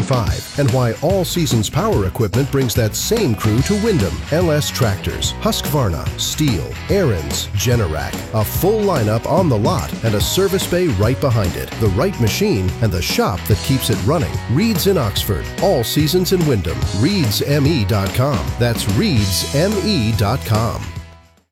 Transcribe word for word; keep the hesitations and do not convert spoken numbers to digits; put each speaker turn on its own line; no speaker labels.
eighty-five, and why All Seasons Power Equipment brings that same crew to Wyndham. L S Tractors, Husqvarna, Steel, Aaron's, Generac. A full lineup on the lot and a service bay right behind it. The right machine and the shop that keeps it running. Reed's in Oxford. All Seasons in Wyndham. Reeds M E dot com. That's Reeds M E dot com.